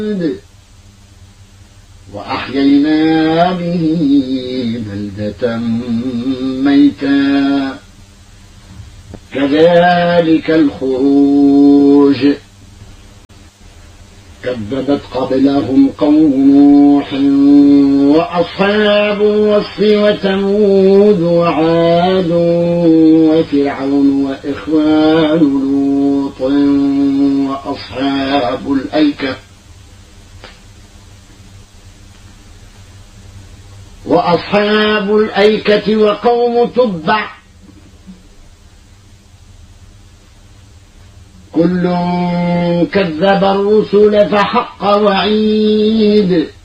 وأحيينا به بلدة ميتا كذلك الخروج كذبت قبلهم قوم نوح وأصحاب الرس وثمود وعاد وفرعون وإخوان لوط وأصحاب الأيكة وقوم تبع كل كذب الرسل فحق وعيد